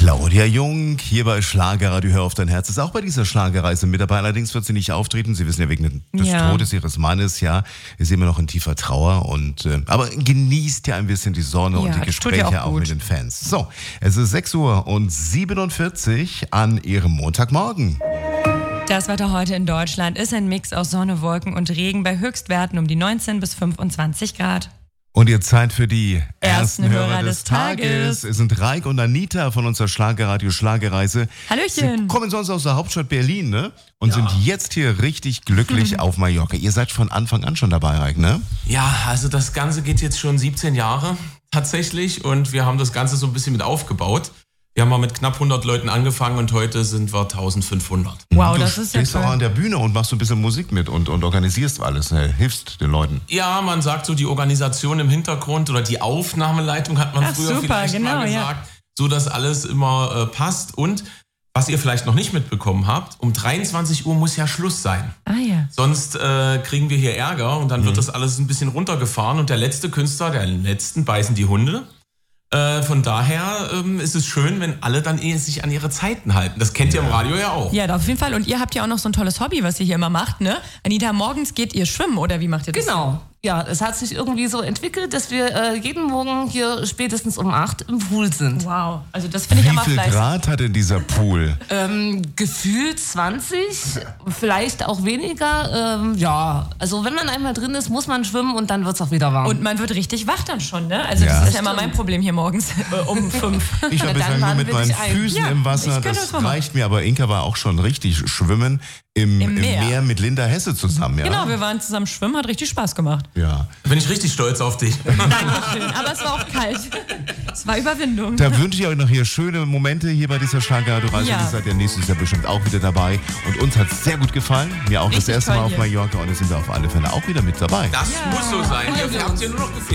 Claudia Jung, hier bei Schlagerradio, hör auf dein Herz, ist auch bei dieser Schlagerreise mit dabei. Allerdings wird sie nicht auftreten. Sie wissen ja, wegen des Todes ihres Mannes, ist immer noch in tiefer Trauer. Aber genießt ja ein bisschen die Sonne und die Gespräche auch mit den Fans. So, es ist 6:47 Uhr an ihrem Montagmorgen. Das Wetter heute in Deutschland ist ein Mix aus Sonne, Wolken und Regen bei Höchstwerten um die 19 bis 25 Grad. Und jetzt Zeit für die ersten Hörer des Tages. Es sind Raik und Anita von unserer Schlagerradio Schlagerreise. Hallöchen. Sie kommen sonst aus der Hauptstadt Berlin, ne? Und sind jetzt hier richtig glücklich auf Mallorca. Ihr seid von Anfang an schon dabei, Raik, ne? Ja, also das Ganze geht jetzt schon 17 Jahre tatsächlich und wir haben das Ganze so ein bisschen mit aufgebaut. Wir haben mal mit knapp 100 Leuten angefangen und heute sind wir 1500. Wow, das ist ja toll. Du stehst auch an der Bühne und machst so ein bisschen Musik mit und organisierst alles, ne? Hilfst den Leuten. Ja, man sagt so, die Organisation im Hintergrund oder die Aufnahmeleitung hat man früher vielleicht mal gesagt, so dass alles immer passt. Und was ihr vielleicht noch nicht mitbekommen habt, um 23 Uhr muss ja Schluss sein. Ah ja. Sonst kriegen wir hier Ärger und dann wird das alles ein bisschen runtergefahren und der letzte Künstler, der letzten beißen die Hunde. Von daher ist es schön, wenn alle dann sich an ihre Zeiten halten. Das kennt ihr im Radio ja auch. Ja, auf jeden Fall. Und ihr habt ja auch noch so ein tolles Hobby, was ihr hier immer macht, ne? Anita, morgens geht ihr schwimmen, oder wie macht ihr das? Genau. Ja, es hat sich irgendwie so entwickelt, dass wir jeden Morgen hier spätestens um 8 im Pool sind. Wow, also das finde ich immer fleißig. Wie viel Grad hat denn dieser Pool? Gefühlt 20, vielleicht auch weniger. Also wenn man einmal drin ist, muss man schwimmen und dann wird es auch wieder warm. Und man wird richtig wach dann schon, ne? Also das ist ja immer mein Problem hier morgens um 5. Ich war bislang nur mit meinen Füßen im Wasser, das reicht mir. Aber Inka war auch schon richtig schwimmen im Meer mit Linda Hesse zusammen. Ja? Genau, wir waren zusammen schwimmen, hat richtig Spaß gemacht. Ja. Da bin ich richtig stolz auf dich. Dankeschön, aber es war auch kalt. Es war Überwindung. Da wünsche ich euch noch hier schöne Momente hier bei dieser Schlagerradio-Reise. Ihr seid ja nächstes Jahr bestimmt auch wieder dabei. Und uns hat es sehr gut gefallen. Mir auch richtig das erste Mal auf Mallorca. Und da sind wir auf alle Fälle auch wieder mit dabei. Das muss so sein. Ihr habt ja nur noch gefehlt.